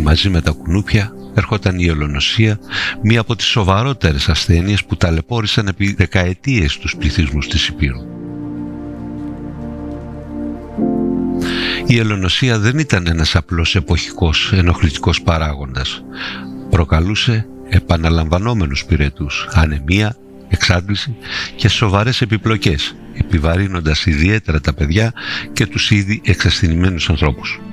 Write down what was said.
μαζί με τα κουνούπια ερχόταν η ελονοσία, μία από τις σοβαρότερες ασθένειες που ταλαιπώρησαν επί δεκαετίες τους πληθυσμούς της Υπήρου. Η ελονοσία δεν ήταν ένας απλός εποχικός ενοχλητικός παράγοντας. Προκαλούσε επαναλαμβανόμενους πυρετούς, ανεμία, εξάντληση και σοβαρές επιπλοκές, επιβαρύνοντας ιδιαίτερα τα παιδιά και τους ήδη εξασθενημένους ανθρώπους.